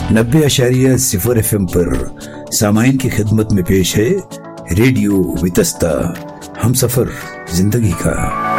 90.0 पर सामाइन की खिदमत में पेश है रेडियो वितस्ता, हम सफर जिंदगी का।